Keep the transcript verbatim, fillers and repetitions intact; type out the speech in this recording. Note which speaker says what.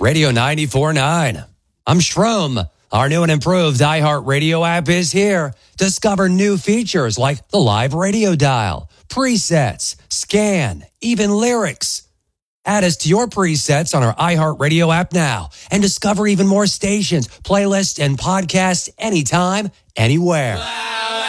Speaker 1: Radio ninety-four point nine. I'm Shroom. Our new and improved iHeartRadio app is here. Discover new features like the live radio dial, presets, scan, even lyrics. Add us to your presets on our iHeartRadio app now and discover even more stations, playlists, and podcasts anytime, anywhere.
Speaker 2: Wow.